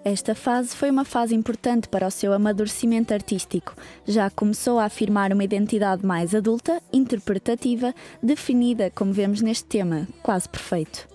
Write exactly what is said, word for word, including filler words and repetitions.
Esta fase foi uma fase importante para o seu amadurecimento artístico. Já começou a afirmar uma identidade mais adulta, interpretativa, definida, como vemos neste tema, quase perfeito.